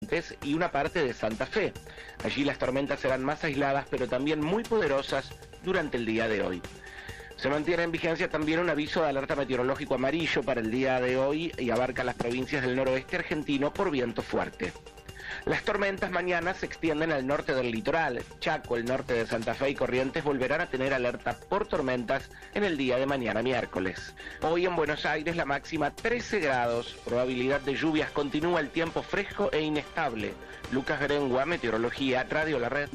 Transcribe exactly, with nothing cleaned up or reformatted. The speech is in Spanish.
Corrientes y una parte de Santa Fe. Allí las tormentas serán más aisladas, pero también muy poderosas durante el día de hoy. Se mantiene en vigencia también un aviso de alerta meteorológico amarillo para el día de hoy y abarca las provincias del noroeste argentino por viento fuerte. Las tormentas mañana se extienden al norte del litoral. Chaco, el norte de Santa Fe y Corrientes volverán a tener alerta por tormentas en el día de mañana miércoles. Hoy en Buenos Aires la máxima trece grados, probabilidad de lluvias, continúa el tiempo fresco e inestable. Lucas Berengua, Meteorología, Radio La Red.